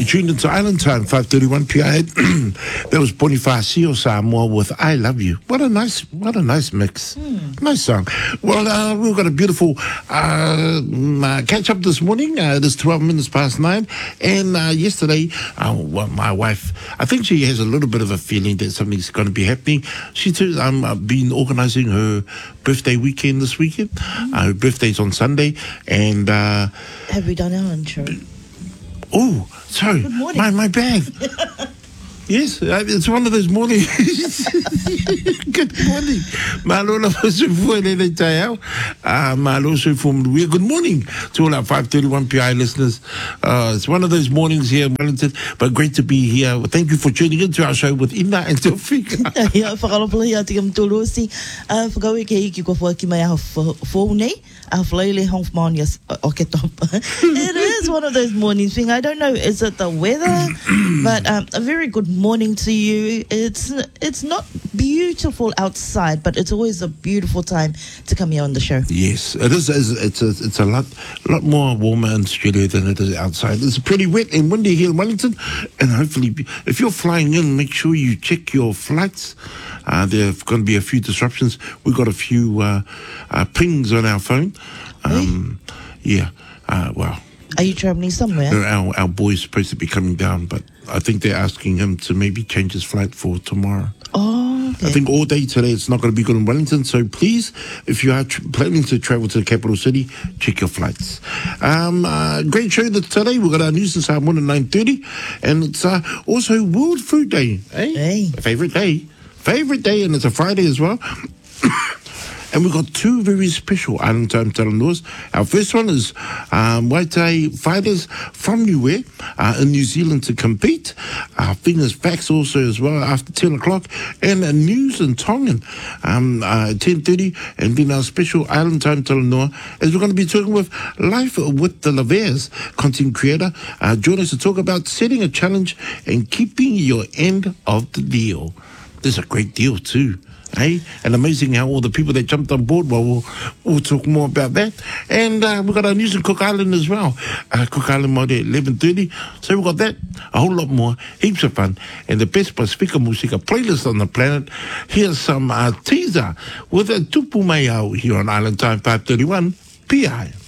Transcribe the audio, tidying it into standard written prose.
You tuned into Island Time, 5:31 p.m. That was Bonifacio Samoa with "I Love You." What a nice mix. Nice song. Well, we've got a beautiful catch up this morning. It is 12 minutes past 9, and yesterday, my wife, I think she has a little bit of a feeling that something's going to be happening. She too, been organising her birthday weekend this weekend. Her birthday's on Sunday, and have we done our intro? Oh, sorry. Good morning. My bad. Yes, it's one of those mornings. Good morning. Malolo Fuele Tayao. Malolo Fumwe. Good morning to all our 5:31 PI listeners. It's one of those mornings here in Wellington, but great to be here. Thank you for tuning in to our show with Ina and Tofika. Ja, whakalopula hi ati kam tulusi. Whakawe ke hiki ko whaki mai aha whonei. It is one of those mornings thing. I don't know, is it the weather? But a very good morning to you. It's not beautiful outside, but it's always a beautiful time to come here on the show. Yes, it is. It's a lot more warmer in studio than it is outside. It's pretty wet and windy here in Wellington, and hopefully, if you're flying in, make sure you check your flights. There are going to be a few disruptions. We've got a few pings on our phone. Well. Are you travelling somewhere? Our boy's supposed to be coming down, but I think they're asking him to maybe change his flight for tomorrow. Oh, okay. I think all day today it's not going to be good in Wellington, so please, if you are planning to travel to the capital city, check your flights. Great show today. We've got our news this morning at 9:30, and it's also World Food Day. Hey. Favourite day, and it's a Friday as well. And we've got two very special Island Time Tarandoas. Our first one is Waitai fighters from Niue in New Zealand to compete. Fingers facts also as well after 10 o'clock. And news in Tongan at 10:30. And then our special Island Time Tarandoa as we're going to be talking with Life with the Lavers content creator. Join us to talk about setting a challenge and keeping your end of the deal. This is a great deal too. Hey, and amazing how all the people that jumped on board. Well, we'll talk more about that. And we've got our news in Cook Island as well. Cook Island mode at 11:30. So we've got that, a whole lot more, heaps of fun. And the best Pacifica Musica playlist on the planet. Here's some teaser with a tupu mai au here on Island Time 5:31 PI.